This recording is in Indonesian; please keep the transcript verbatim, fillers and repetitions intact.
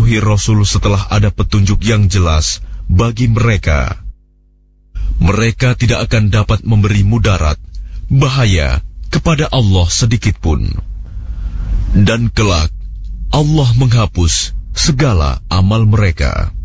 memusuhi Rasul setelah ada petunjuk yang jelas bagi mereka. Mereka tidak akan dapat memberi mudarat, bahaya kepada Allah sedikitpun. Dan kelak Allah menghapus segala amal mereka.